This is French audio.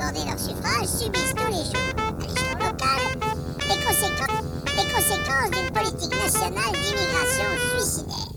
accorder leur suffrage subissent tous les jours, à l'échelon local, les conséquences d'une politique nationale d'immigration suicidaire.